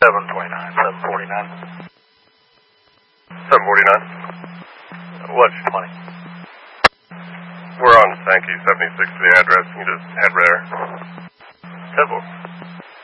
749. 749? What's 20. We're on Sankey 76 to the address. You just head there. 10-4.